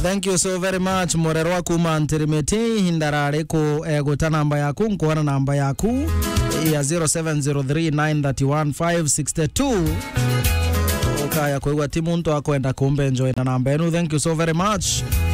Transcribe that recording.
Thank you so very much Morerwa kuma Ntirimeti hindarare ko gota namba yaku nkuona namba yaku ya 0703931562 okaya kwa timu nto akwenda kumbe enjoy na namba yenu. Thank you so very much.